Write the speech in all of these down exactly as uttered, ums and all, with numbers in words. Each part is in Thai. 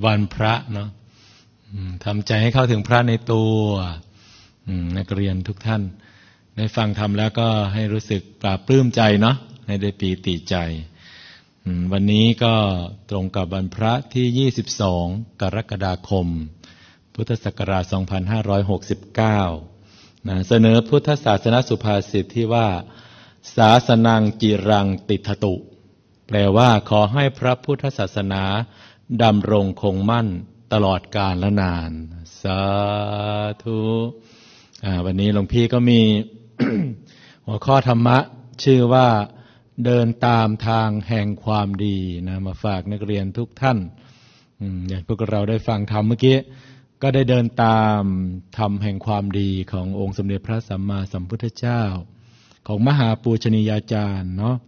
วันพระเนาะทำใจให้เข้าถึงพระในตัวนักเรียนทุกท่านได้ฟังธรรมแล้วก็ให้รู้สึกปลาบปลื้มใจเนาะให้ได้ปีติใจวันนี้ก็ตรงกับวันพระที่ยี่สิบสองกรกฎาคมพุทธศักราชสองพันห้าร้อยหกสิบเก้านะเสนอพุทธศาสนสุภาษิตที่ว่าศาสนังจิรังติถตุแปลว่าขอให้พระพุทธศาสนาดำรงคงมั่นตลอดกาลและนานสาธุวันนี้หลวงพี่ก็มี หัวข้อธรรมะชื่อว่าเดินตามทางแห่งความดีนะมาฝากนักเรียนทุกท่านอย่างพวกเราได้ฟังธรรมเมื่อกี้ก็ได้เดินตามธรรมแห่งความดีขององค์สมเด็จพระสัมมาสัมพุทธเจ้าของมหาปูชนียาจารย์เนาะ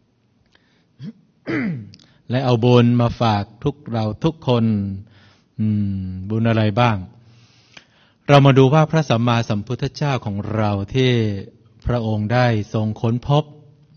และเอาบุญมาฝากทุกเราทุกคนบุญอะไรบ้างเรามาดูว่าพระสัมมาสัมพุทธเจ้าของเราที่พระองค์ได้ทรงค้นพบ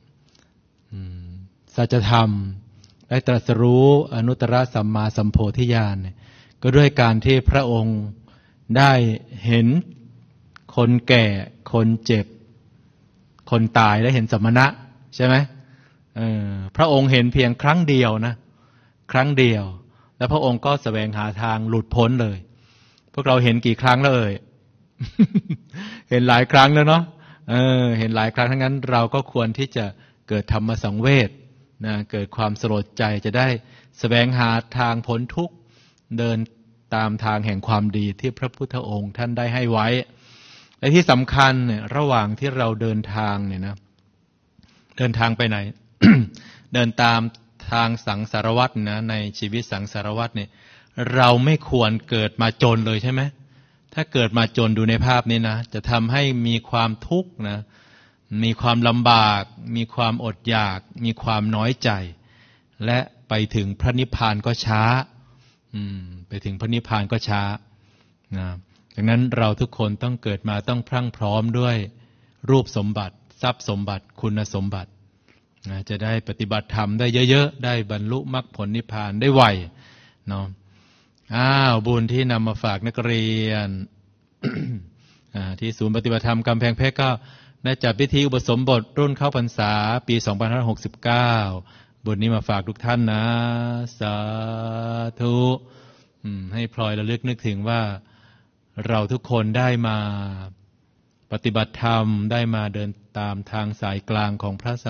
สัจธรรมได้ตรัสรู้อนุตตรสัมมาสัมโพธิญาณก็ด้วยการที่พระองค์ได้เห็นคนแก่คนเจ็บคนตายและเห็นสมณะใช่ไหมพระองค์เห็นเพียงครั้งเดียวนะครั้งเดียวแล้วพระองค์ก็แสวงหาทางหลุดพ้นเลยพวกเราเห็นกี่ครั้งแล้วเอ่ย เห็นหลายครั้งแล้วเนาะเออเห็นหลายครั้งทั้งนั้นเราก็ควรที่จะเกิดธรรมสังเวชนะเกิดความสลดใจจะได้แสวงหาทางพ้นทุกข์เดินตามทางแห่งความดีที่พระพุทธองค์ท่านได้ให้ไว้และที่สำคัญเนี่ยระหว่างที่เราเดินทางเนี่ยนะเดินทางไปไหน เดินตามทางสังสารวัฏนะในชีวิตสังสารวัฏเนี่ยเราไม่ควรเกิดมาจนเลยใช่ไหมถ้าเกิดมาจนดูในภาพนี้นะจะทำให้มีความทุกข์นะมีความลำบากมีความอดอยากมีความน้อยใจและไปถึงพระนิพพานก็ช้าอืมไปถึงพระนิพพานก็ช้านะดังนั้นเราทุกคนต้องเกิดมาต้องพรั่งพร้อมด้วยรูปสมบัติทรัพย์สมบัติคุณสมบัตินะจะได้ปฏิบัติธรรมได้เยอะๆได้บรรลุมรรคผลนิพพานได้ไวเนาะอ้าวบุญที่นำมาฝากนักเรียน ที่ศูนย์ปฏิบัติธรรมกำแพงเพชรก็ได้จัดพิธีอุปสมบทรุ่นเข้าพรรษาปีสองพันห้าร้อยหกสิบเก้าบุญนี้มาฝากทุกท่านนะสาธุให้พลอยระลึกนึกถึงว่าเราทุกคนได้มาปฏิบัติธรรมได้มาเดินตามทางสายกลางของพระ